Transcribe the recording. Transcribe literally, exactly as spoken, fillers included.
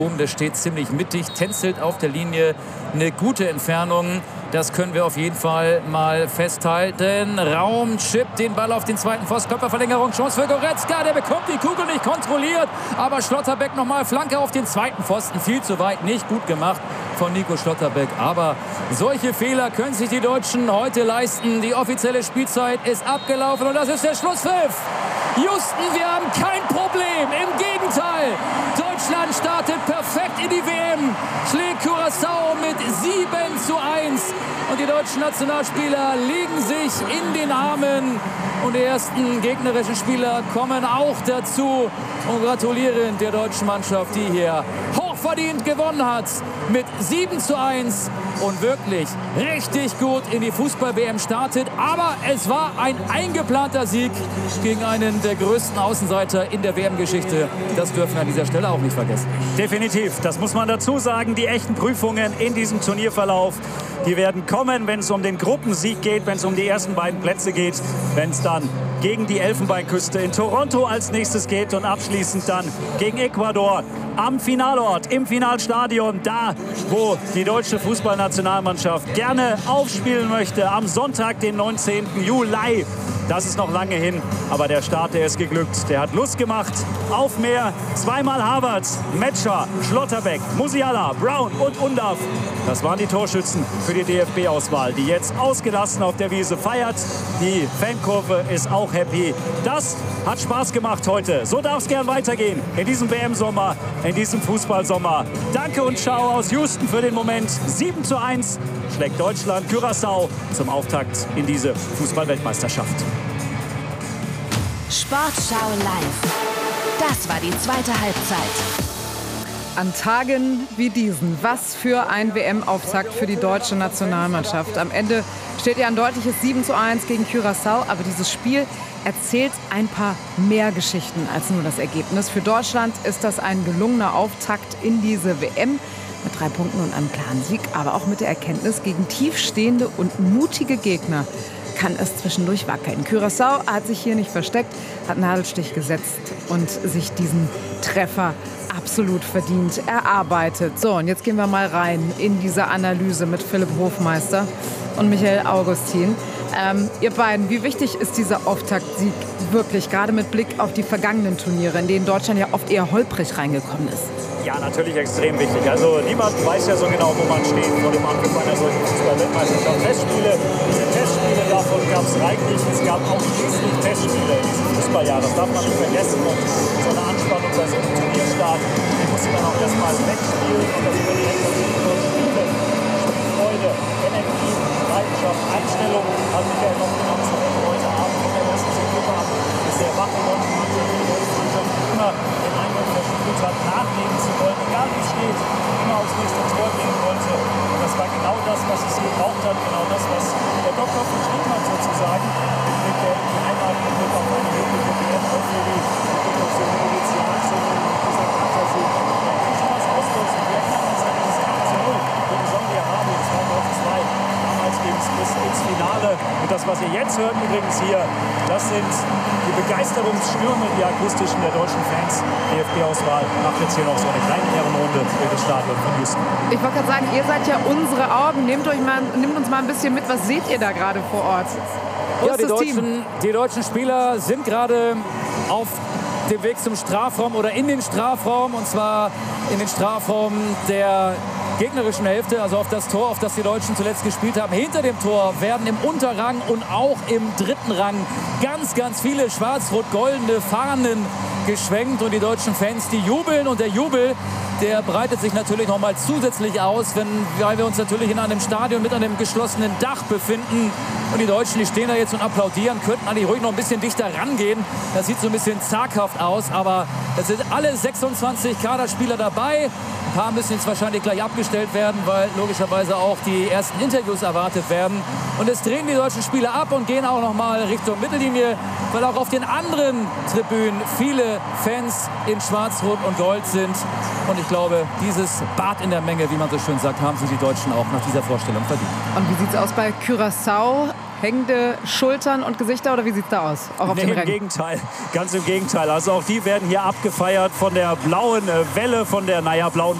Der steht ziemlich mittig, tänzelt auf der Linie, eine gute Entfernung. Das können wir auf jeden Fall mal festhalten. Raum, Chip, den Ball auf den zweiten Pfosten, Körperverlängerung, Chance für Goretzka, der bekommt die Kugel nicht kontrolliert. Aber Schlotterbeck nochmal, Flanke auf den zweiten Pfosten, viel zu weit, nicht gut gemacht von Nico Schlotterbeck. Aber solche Fehler können sich die Deutschen heute leisten. Die offizielle Spielzeit ist abgelaufen und das ist der Schlusspfiff. Houston, wir haben kein Problem, im Gegenteil. Deutschland startet perfekt in die W M, schlägt Curaçao mit sieben zu eins. Und die deutschen Nationalspieler liegen sich in den Armen. Und die ersten gegnerischen Spieler kommen auch dazu und gratulieren der deutschen Mannschaft, die hier hochverdient gewonnen hat mit sieben zu eins und wirklich richtig gut in die Fußball-W M startet. Aber es war ein eingeplanter Sieg gegen einen der größten Außenseiter in der W M-Geschichte. Das dürfen wir an dieser Stelle auch nicht vergessen. Definitiv, das muss man dazu sagen. Die echten Prüfungen in diesem Turnierverlauf, die werden kommen, wenn es um den Gruppensieg geht, wenn es um die ersten beiden Plätze geht, wenn es dann gegen die Elfenbeinküste in Toronto als nächstes geht und abschließend dann gegen Ecuador am Finalort, im Finalstadion, da, wo die deutsche Fußballnationalmannschaft gerne aufspielen möchte, am Sonntag, den neunzehnten Juli. Das ist noch lange hin, aber der Start, der ist geglückt. Der hat Lust gemacht auf mehr. Zweimal Havertz, Metscher, Schlotterbeck, Musiala, Brown und Undav. Das waren die Torschützen für die D F B-Auswahl, die jetzt ausgelassen auf der Wiese feiert. Die Fankurve ist auch happy. Das hat Spaß gemacht heute. So darf es gern weitergehen in diesem W M-Sommer, in diesem Fußballsommer. Danke und ciao aus Houston für den Moment. sieben zu eins schlägt Deutschland Curaçao zum Auftakt in diese Fußball-Weltmeisterschaft. Sportschau live. Das war die zweite Halbzeit. An Tagen wie diesen, was für ein W M-Auftakt für die deutsche Nationalmannschaft. Am Ende steht ja ein deutliches sieben zu eins gegen Curaçao, aber dieses Spiel erzählt ein paar mehr Geschichten als nur das Ergebnis. Für Deutschland ist das ein gelungener Auftakt in diese W M mit drei Punkten und einem klaren Sieg, aber auch mit der Erkenntnis, gegen tiefstehende und mutige Gegner kann es zwischendurch wackeln. Curaçao hat sich hier nicht versteckt, hat einen Nadelstich gesetzt und sich diesen Treffer absolut verdient erarbeitet. So, und jetzt gehen wir mal rein in diese Analyse mit Philipp Hofmeister und Michael Augustin. Ähm, ihr beiden, wie wichtig ist dieser Auftaktsieg wirklich, gerade mit Blick auf die vergangenen Turniere, in denen Deutschland ja oft eher holprig reingekommen ist? Ja, natürlich extrem wichtig. Also niemand weiß ja so genau, wo man steht vor dem Angriff einer solchen Fußball-Weltmeisterschaft. Testspiele, diese Testspiele, davon gab es reichlich. Es gab auch schließlich Testspiele in diesem Fußballjahr. Das darf man nicht vergessen. Und so eine Anspannung bei so einem Turnierstart, die muss man auch erstmal wegspielen. Und das über die Spiele, Freude, Energie, Leidenschaft, Einstellung hat Michael noch genommen zu heute Abend von der ersten Sekunde ab. Ist sehr wach geworden, immer den Eindruck verspürt hat, nachlegen zu wollen, egal wie es steht, immer aufs nächste Tor gehen wollte. Und das war genau das, was es gebraucht hat, genau das, was der Doktor verschrieben hat sozusagen. Mit der Heimat und mit auf eine mögliche W M auch für die Situation der Initialzone dieser Fantasie. Da kann schon was auslösen. Wir erinnern uns an dieses acht zu null gegen Saudi-Arabien, das war auf zwei. Damals ging es bis ins Finale. Und das, was ihr jetzt hört übrigens hier, das sind die Begeisterungsstürme, die akustischen der deutschen Fans. D F B-Auswahl macht jetzt hier noch so eine kleine Ehrenrunde für das Stadion von Houston. Ich wollte gerade sagen, ihr seid ja unsere Augen. Nehmt, euch mal, nehmt uns mal ein bisschen mit. Was seht ihr da gerade vor Ort? Wo ja, ist die, das deutschen, Team? die deutschen Spieler sind gerade auf dem Weg zum Strafraum oder in den Strafraum. Und zwar in den Strafraum der gegnerischen Hälfte, also auf das Tor, auf das die Deutschen zuletzt gespielt haben. Hinter dem Tor werden im Unterrang und auch im dritten Rang ganz, ganz viele schwarz-rot-goldene Fahnen geschwenkt und die deutschen Fans, die jubeln, und der Jubel, der breitet sich natürlich noch mal zusätzlich aus, wenn, weil wir uns natürlich in einem Stadion mit einem geschlossenen Dach befinden. Und die Deutschen, die stehen da jetzt und applaudieren, könnten eigentlich ruhig noch ein bisschen dichter rangehen. Das sieht so ein bisschen zaghaft aus, aber es sind alle sechsundzwanzig Kaderspieler dabei. Ein paar müssen jetzt wahrscheinlich gleich abgestellt werden, weil logischerweise auch die ersten Interviews erwartet werden. Und es drehen die deutschen Spieler ab und gehen auch noch mal Richtung Mittellinie, weil auch auf den anderen Tribünen viele Fans in Schwarz, Rot und Gold sind. Und ich glaube, dieses Bad in der Menge, wie man so schön sagt, haben sich die Deutschen auch nach dieser Vorstellung verdient. Und wie sieht es aus bei Curaçao? hängende Schultern und Gesichter oder wie sieht es da aus? Auch auf Nee, dem im Rennen? Gegenteil, ganz im Gegenteil. Also auch die werden hier abgefeiert von der blauen Welle, von der, naja, blauen